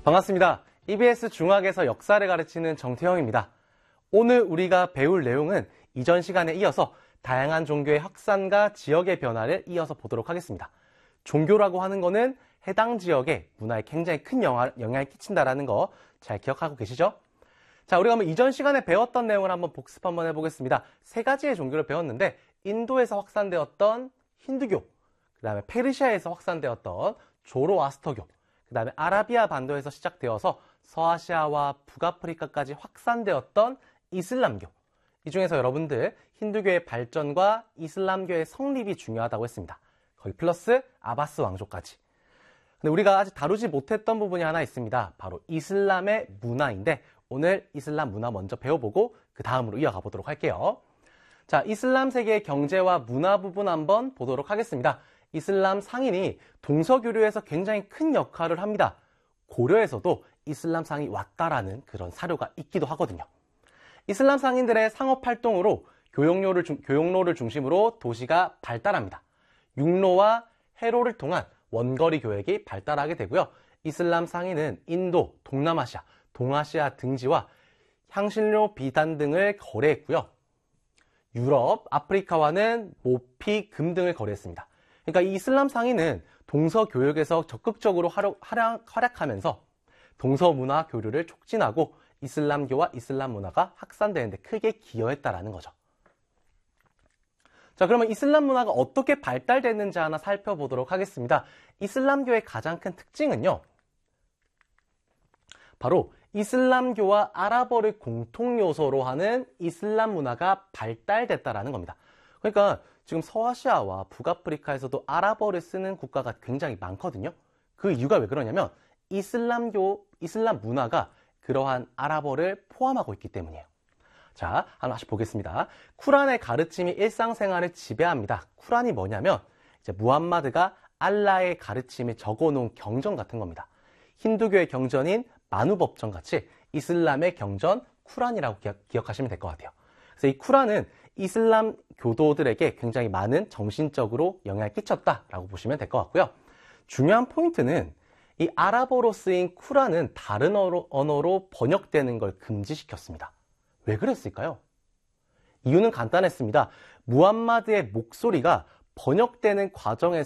반갑습니다. EBS 중학에서 역사를 가르치는 정태형입니다. 오늘 우리가 배울 내용은 이전 시간에 이어서 다양한 종교의 확산과 지역의 변화를 이어서 보도록 하겠습니다. 종교라고 하는 거는 해당 지역의 문화에 굉장히 큰 영향을 끼친다는 거 잘 기억하고 계시죠? 자, 우리가 한번 이전 시간에 배웠던 내용을 한번 복습 한번 해보겠습니다. 세 가지의 종교를 배웠는데 인도에서 확산되었던 힌두교, 그 다음에 페르시아에서 확산되었던 조로아스터교, 그 다음에 아라비아 반도에서 시작되어서 서아시아와 북아프리카까지 확산되었던 이슬람교. 이 중에서 여러분들 힌두교의 발전과 이슬람교의 성립이 중요하다고 했습니다. 거기 플러스 아바스 왕조까지. 근데 우리가 아직 다루지 못했던 부분이 하나 있습니다. 바로 이슬람의 문화인데 오늘 이슬람 문화 먼저 배워보고 그 다음으로 이어가 보도록 할게요. 자, 이슬람 세계의 경제와 문화 부분 한번 보도록 하겠습니다. 이슬람 상인이 동서교류에서 굉장히 큰 역할을 합니다. 고려에서도 이슬람 상인이 왔다라는 그런 사료가 있기도 하거든요. 이슬람 상인들의 상업활동으로 교역로를 중심으로 도시가 발달합니다. 육로와 해로를 통한 원거리 교역이 발달하게 되고요. 이슬람 상인은 인도, 동남아시아, 동아시아 등지와 향신료, 비단 등을 거래했고요. 유럽, 아프리카와는 모피, 금 등을 거래했습니다. 그러니까 이 이슬람 상인은 동서교역에서 적극적으로 활약하면서 동서문화 교류를 촉진하고 이슬람교와 이슬람 문화가 확산되는 데 크게 기여했다라는 거죠. 자, 그러면 이슬람 문화가 어떻게 발달됐는지 하나 살펴보도록 하겠습니다. 이슬람교의 가장 큰 특징은요, 바로 이슬람교와 아랍어를 공통 요소로 하는 이슬람 문화가 발달됐다라는 겁니다. 그러니까 지금 서아시아와 북아프리카에서도 아랍어를 쓰는 국가가 굉장히 많거든요. 그 이유가 왜 그러냐면 이슬람 문화가 그러한 아랍어를 포함하고 있기 때문이에요. 자, 하나씩 보겠습니다. 쿠란의 가르침이 일상생활을 지배합니다. 쿠란이 뭐냐면 이제 무함마드가 알라의 가르침을 적어놓은 경전 같은 겁니다. 힌두교의 경전인 마누법전 같이 이슬람의 경전 쿠란이라고 기억하시면 될 것 같아요. 그래서 이 쿠란은 이슬람 교도들에게 굉장히 많은 정신적으로 영향을 끼쳤다라고 보시면 될 것 같고요. 중요한 포인트는 이 아랍어로 쓰인 쿠란은 다른 언어로 번역되는 걸 금지시켰습니다. 왜 그랬을까요? 이유는 간단했습니다. 무함마드의 목소리가 번역되는 과정에서